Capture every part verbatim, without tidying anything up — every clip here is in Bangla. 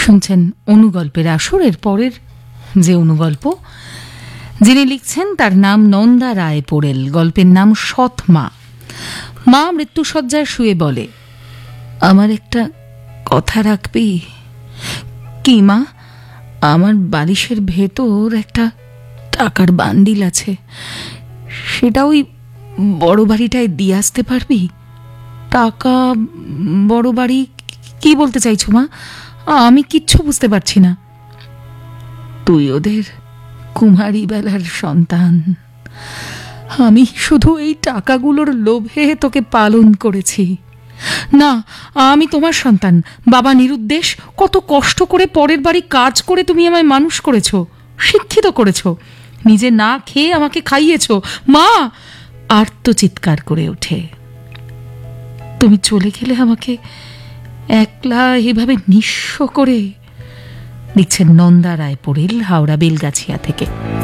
শুনছেন অনুগল্পের আসর। এর পরের যে অনুগল্প যিনি লিখছেন তার নাম নন্দা রায় পোড়েল। গল্পের নাম সৎ মা। মা মৃত্যুশয্যায় শুয়ে বলে, আমার একটা কথা রাখবি? কি মা? আমার বালিশের ভেতর একটা টাকার বান্ডিল আছে, সেটা ওই বড় বাড়িটায় দিয়ে আসতে পারবি? টাকা, বড় বাড়ি, কি বলতে চাইছো মা? আমি কিচ্ছু বুঝতে পারছি না। তুই ওদের কুমারী বেলার সন্তান, আমি শুধু এই টাকাগুলোর লোভে তোকে পালন করেছি। না, আমি তোমার সন্তান। বাবা নিরুদ্দেশ, কত কষ্ট করে পরের বাড়ি কাজ করে তুমি আমায় মানুষ করেছো, শিক্ষিত করেছো, নিজে না খেয়ে আমাকে খাইয়েছো। মা আর্তচিৎকার করে ওঠে। তুমি চলে গেলে আমাকে একলা এভাবে নিঃস্ব করে। লিখছেন নন্দা রায় পোড়েল, হাওড়া বেলগাছিয়া থেকে।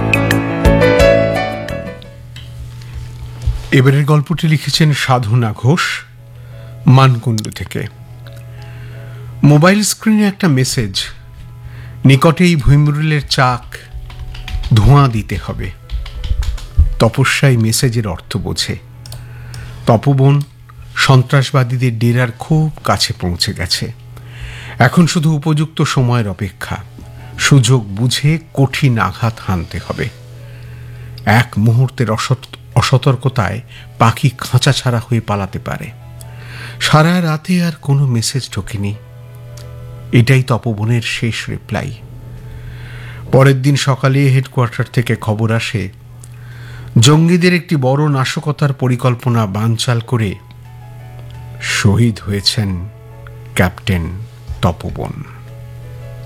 এবারের গল্পটি লিখেছেন সাধনা ঘোষ, মানকুণ্ডু থেকে। মোবাইল স্ক্রিনে একটা মেসেজ, নিকটেই ভুইমরুলের চাক, ধোঁয়া দিতে হবে। তপস্যায় মেসেজের অর্থ বোঝে। তপবন সন্ত্রাসবাদীদের ডেরার খুব কাছে পৌঁছে গেছে। এখন শুধু উপযুক্ত সময়ের অপেক্ষা। সুযোগ বুঝে কঠিন আঘাত হানতে হবে। এক মুহূর্তের অসতর্কতায় পাখি খাঁচা ছাড়া হয়ে পালাতে পারে। সারা রাতে আর কোনো মেসেজ ঢোকেনি। এটাই তপবনের শেষ রিপ্লাই। পরের দিন সকালে হেডকোয়ার্টার থেকে খবর আসে, জঙ্গিদের একটি বড় নাশকতার পরিকল্পনা বানচাল করে শহীদ হয়েছেন ক্যাপ্টেন তপবন।